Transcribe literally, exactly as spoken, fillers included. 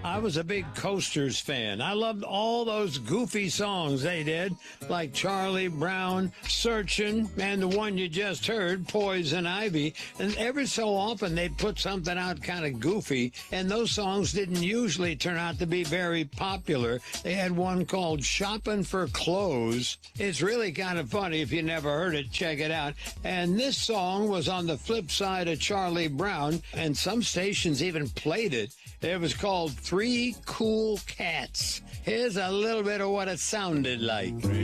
I was a big Coasters fan. I loved all those goofy songs they did, like Charlie Brown, Searchin', and the one you just heard, Poison Ivy. And every so often they'd put something out kind of goofy, and those songs didn't usually turn out to be very popular. They had one called Shopping for Clothes. It's really kind of funny. If you never heard it, check it out. And this song was on the flip side of Charlie Brown, and some stations even played it. It was called Three Cool Cats. Here's a little bit of what it sounded like.